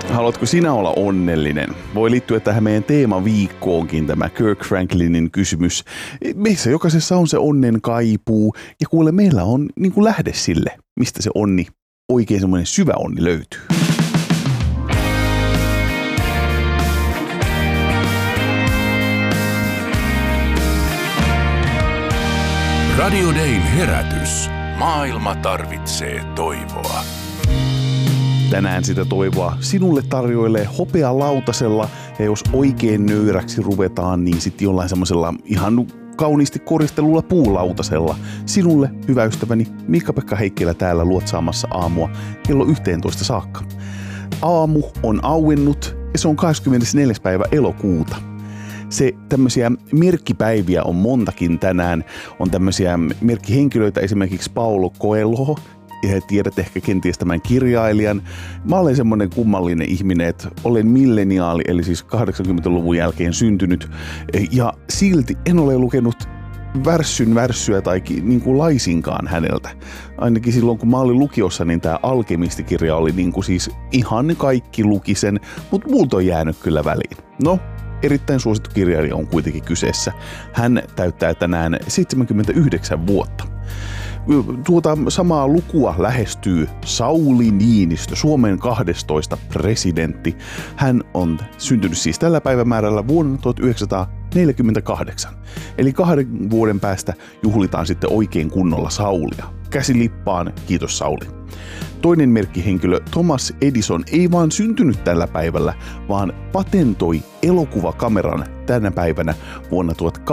Haluatko sinä olla onnellinen? Voi liittyä tähän meidän teemaviikkoonkin tämä Kirk Franklinin kysymys. Meissä jokaisessa on se onnen kaipuu ja kuule meillä on niin kuin lähde sille, mistä se onni, oikein semmoinen syvä onni löytyy. Radio Dayn herätys. Maailma tarvitsee toivoa. Tänään sitä toivoa sinulle tarjoilee hopealautasella ja jos oikein nöyräksi ruvetaan, niin sitten jollain semmoisella ihan kauniisti koristelulla puulautasella. Sinulle, hyvä ystäväni, Miikka-Pekka Heikkilä täällä luotsaamassa aamua kello 11 saakka. Aamu on auennut ja se on 24. päivä elokuuta. Se tämmöisiä merkkipäiviä on montakin tänään. On tämmöisiä merkkihenkilöitä, esimerkiksi Paulo Coelho. Ja tiedät ehkä kenties tämän kirjailijan. Mä olen semmoinen kummallinen ihminen, että olen milleniaali, eli siis 80-luvun jälkeen syntynyt. Ja silti en ole lukenut värssyä tai niin kuin laisinkaan häneltä. Ainakin silloin, kun mä olin lukiossa, niin tämä Alkemistikirja oli niin kuin siis ihan kaikki luki sen, mutta multa on jäänyt kyllä väliin. No, erittäin suosittu kirjailija on kuitenkin kyseessä. Hän täyttää tänään 79 vuotta. Tuota samaa lukua lähestyy Sauli Niinistö, Suomen 12. presidentti. Hän on syntynyt siis tällä päivämäärällä vuonna 1948. Eli 2 vuoden päästä juhlitaan sitten oikein kunnolla Saulia. Käsi lippaan, kiitos Sauli. Toinen merkkihenkilö Thomas Edison ei vaan syntynyt tällä päivällä, vaan patentoi elokuvakameran tänä päivänä vuonna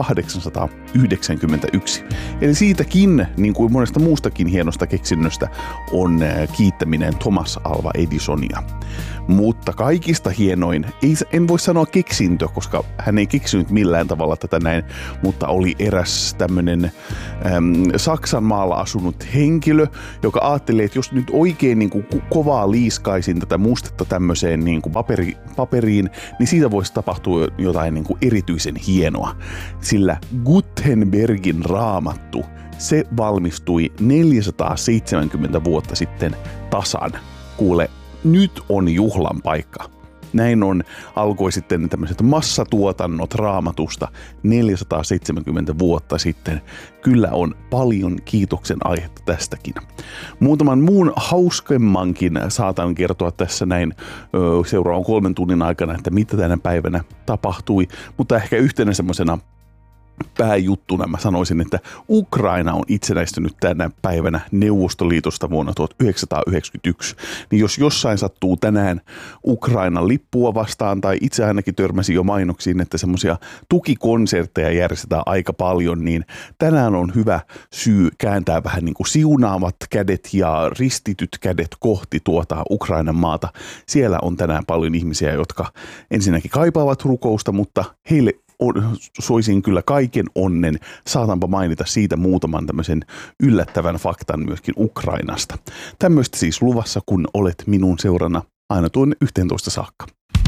1891. Eli siitäkin, niin kuin monesta muustakin hienosta keksinnöstä, on kiittäminen Thomas Alva Edisonia. Mutta kaikista hienoin, en voi sanoa keksintö, koska hän ei keksinyt millään tavalla tätä näin, mutta oli eräs tämmöinen Saksan maalla asunut henkilö, joka ajatteli, että jos nyt oikein niin kuin kovaa liiskaisin tätä mustetta tämmöiseen niin kuin paperiin, niin siitä voisi tapahtua jotain niin kuin erityisen hienoa. Sillä Gutenbergin raamattu, se valmistui 470 vuotta sitten tasan. Kuule, nyt on juhlan paikka. Näin alkoi sitten tämmöiset massatuotannot raamatusta 470 vuotta sitten. Kyllä on paljon kiitoksen aihetta tästäkin. Muutaman muun hauskemmankin saatan kertoa tässä näin seuraavan 3 tunnin aikana, että mitä tänä päivänä tapahtui. Mutta ehkä yhtenä semmoisena pääjuttuna mä sanoisin, että Ukraina on itsenäistynyt tänä päivänä Neuvostoliitosta vuonna 1991. Niin jos jossain sattuu tänään Ukrainan lippua vastaan, tai itse ainakin törmäsin jo mainoksiin, että semmoisia tukikonsertteja järjestetään aika paljon, niin tänään on hyvä syy kääntää vähän niin kuin siunaavat kädet ja ristityt kädet kohti tuota Ukrainan maata. Siellä on tänään paljon ihmisiä, jotka ensinnäkin kaipaavat rukousta, mutta heille soisin kyllä kaiken onnen. Saatanpa mainita siitä muutaman tämmöisen yllättävän faktan myöskin Ukrainasta. Tämmöistä siis luvassa, kun olet minun seurana aina tuonne 11 saakka.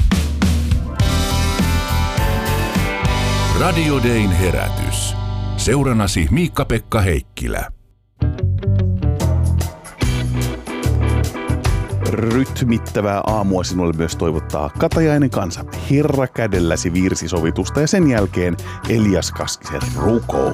Radio Dayn herätys. Seuranasi Miikka-Pekka Heikkilä. Rytmittävää aamua sinulle myös toivottaa Katajainen Kansa. Herra kädelläsi virsisovitusta ja sen jälkeen Elias Kaskisen rukous.